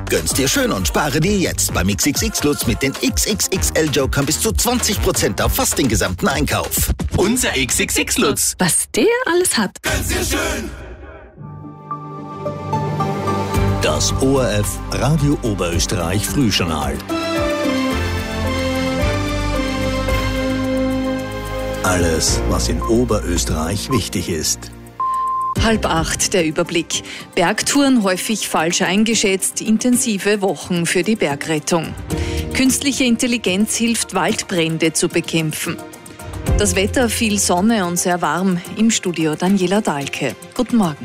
Gönn's dir schön und spare dir jetzt beim XXX Lutz mit den XXXL-Jokern bis zu 20% auf fast den gesamten Einkauf. Unser XXX Lutz. Was der alles hat. Gönn's dir schön. Das ORF Radio Oberösterreich Frühjournal. Alles, was in Oberösterreich wichtig ist. 7:30 der Überblick. Bergtouren häufig falsch eingeschätzt, intensive Wochen für die Bergrettung. Künstliche Intelligenz hilft, Waldbrände zu bekämpfen. Das Wetter, viel Sonne und sehr warm. Im Studio Daniela Dahlke. Guten Morgen.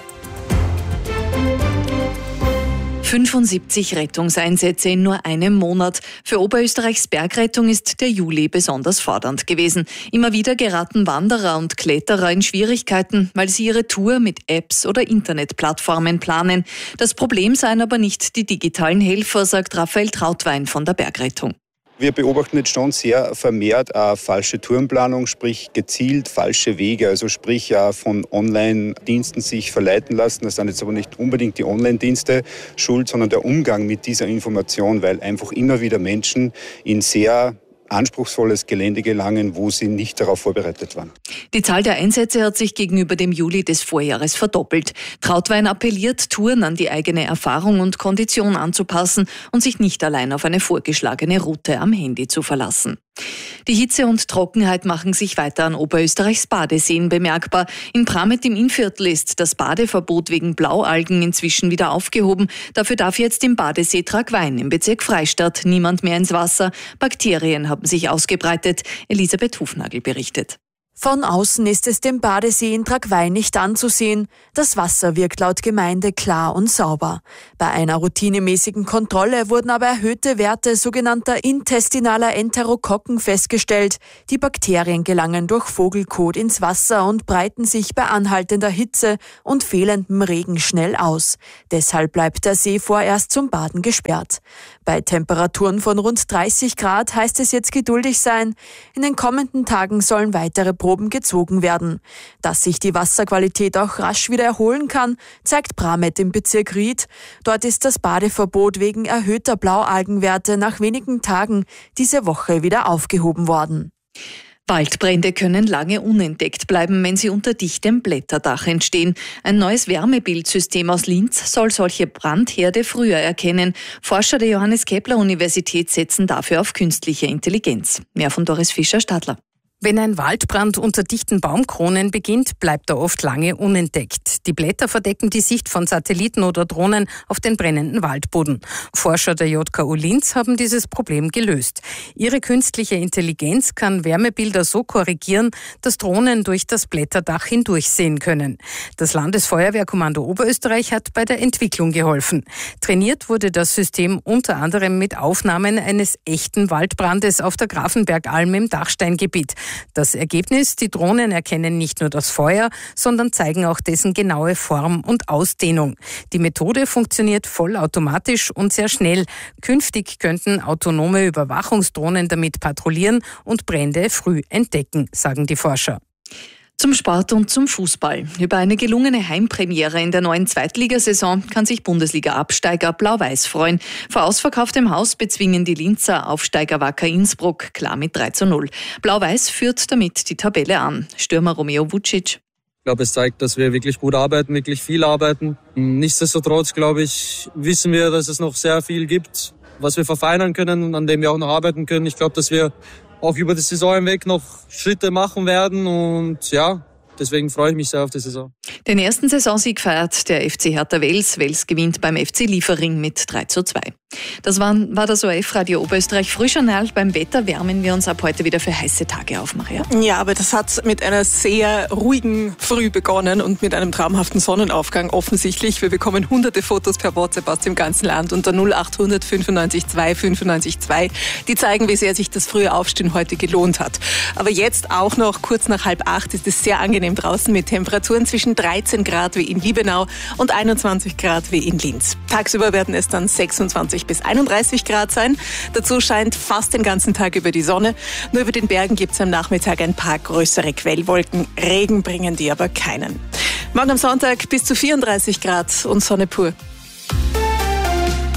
75 Rettungseinsätze in nur einem Monat. Für Oberösterreichs Bergrettung ist der Juli besonders fordernd gewesen. Immer wieder geraten Wanderer und Kletterer in Schwierigkeiten, weil sie ihre Tour mit Apps oder Internetplattformen planen. Das Problem seien aber nicht die digitalen Helfer, sagt Raphael Trautwein von der Bergrettung. Wir beobachten jetzt schon sehr vermehrt falsche Tourenplanung, sprich gezielt falsche Wege, also sprich von Online-Diensten sich verleiten lassen. Das sind jetzt aber nicht unbedingt die Online-Dienste schuld, sondern der Umgang mit dieser Information, weil einfach immer wieder Menschen in sehr anspruchsvolles Gelände gelangen, wo sie nicht darauf vorbereitet waren. Die Zahl der Einsätze hat sich gegenüber dem Juli des Vorjahres verdoppelt. Trautwein appelliert, Touren an die eigene Erfahrung und Kondition anzupassen und sich nicht allein auf eine vorgeschlagene Route am Handy zu verlassen. Die Hitze und Trockenheit machen sich weiter an Oberösterreichs Badeseen bemerkbar. In Pramet im Innviertel ist das Badeverbot wegen Blaualgen inzwischen wieder aufgehoben. Dafür darf jetzt im Badesee Tragwein im Bezirk Freistadt niemand mehr ins Wasser. Bakterien haben sich ausgebreitet. Elisabeth Hufnagel berichtet. Von außen ist es dem Badesee in Tragwein nicht anzusehen. Das Wasser wirkt laut Gemeinde klar und sauber. Bei einer routinemäßigen Kontrolle wurden aber erhöhte Werte sogenannter intestinaler Enterokokken festgestellt. Die Bakterien gelangen durch Vogelkot ins Wasser und breiten sich bei anhaltender Hitze und fehlendem Regen schnell aus. Deshalb bleibt der See vorerst zum Baden gesperrt. Bei Temperaturen von rund 30 Grad heißt es jetzt geduldig sein. In den kommenden Tagen sollen weitere Proben gezogen werden. Dass sich die Wasserqualität auch rasch wieder erholen kann, zeigt Pramet im Bezirk Ried. Dort ist das Badeverbot wegen erhöhter Blaualgenwerte nach wenigen Tagen diese Woche wieder aufgehoben worden. Waldbrände können lange unentdeckt bleiben, wenn sie unter dichtem Blätterdach entstehen. Ein neues Wärmebildsystem aus Linz soll solche Brandherde früher erkennen. Forscher der Johannes-Kepler-Universität setzen dafür auf künstliche Intelligenz. Mehr von Doris Fischer-Stadler. Wenn ein Waldbrand unter dichten Baumkronen beginnt, bleibt er oft lange unentdeckt. Die Blätter verdecken die Sicht von Satelliten oder Drohnen auf den brennenden Waldboden. Forscher der JKU Linz haben dieses Problem gelöst. Ihre künstliche Intelligenz kann Wärmebilder so korrigieren, dass Drohnen durch das Blätterdach hindurchsehen können. Das Landesfeuerwehrkommando Oberösterreich hat bei der Entwicklung geholfen. Trainiert wurde das System unter anderem mit Aufnahmen eines echten Waldbrandes auf der Grafenbergalm im Dachsteingebiet. Das Ergebnis: Die Drohnen erkennen nicht nur das Feuer, sondern zeigen auch dessen genaue Form und Ausdehnung. Die Methode funktioniert vollautomatisch und sehr schnell. Künftig könnten autonome Überwachungsdrohnen damit patrouillieren und Brände früh entdecken, sagen die Forscher. Zum Sport und zum Fußball. Über eine gelungene Heimpremiere in der neuen Zweitligasaison kann sich Bundesliga-Absteiger Blau-Weiß freuen. Vor ausverkauftem Haus bezwingen die Linzer Aufsteiger Wacker Innsbruck klar mit 3:0. Blau-Weiß führt damit die Tabelle an. Stürmer Romeo Vucic. Ich glaube, es zeigt, dass wir wirklich gut arbeiten, wirklich viel arbeiten. Nichtsdestotrotz, glaube ich, wissen wir, dass es noch sehr viel gibt, was wir verfeinern können und an dem wir auch noch arbeiten können. Ich glaube, dass wir auch über die Saison hinweg noch Schritte machen werden und ja, deswegen freue ich mich sehr auf die Saison. Den ersten Saisonsieg feiert der FC Hertha Wels. Wels gewinnt beim FC Liefering mit 3:2. Das war das ORF Radio Oberösterreich Frühjournal. Beim Wetter wärmen wir uns ab heute wieder für heiße Tage auf, Maria. Ja, aber das hat mit einer sehr ruhigen Früh begonnen und mit einem traumhaften Sonnenaufgang offensichtlich. Wir bekommen hunderte Fotos per WhatsApp aus dem ganzen Land unter 0800 95 2 95 2. Die zeigen, wie sehr sich das frühe Aufstehen heute gelohnt hat. Aber jetzt auch noch kurz nach 7:30 ist es sehr angenehm draußen mit Temperaturen zwischen 13 Grad wie in Liebenau und 21 Grad wie in Linz. Tagsüber werden es dann 26 bis 31 Grad sein. Dazu scheint fast den ganzen Tag über die Sonne. Nur über den Bergen gibt es am Nachmittag ein paar größere Quellwolken. Regen bringen die aber keinen. Morgen am Sonntag bis zu 34 Grad und Sonne pur.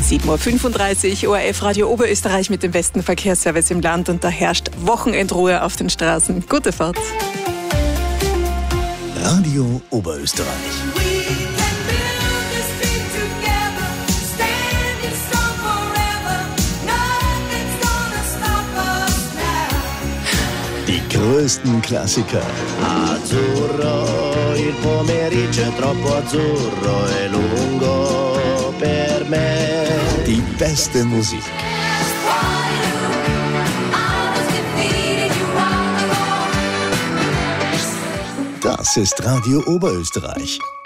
7.35 Uhr, ORF Radio Oberösterreich mit dem besten Verkehrsservice im Land und da herrscht Wochenendruhe auf den Straßen. Gute Fahrt. Radio Oberösterreich. Die größten Klassiker. Azzurro, il pomeriggio è troppo azzurro e lungo per me. Die beste Musik. Das ist Radio Oberösterreich.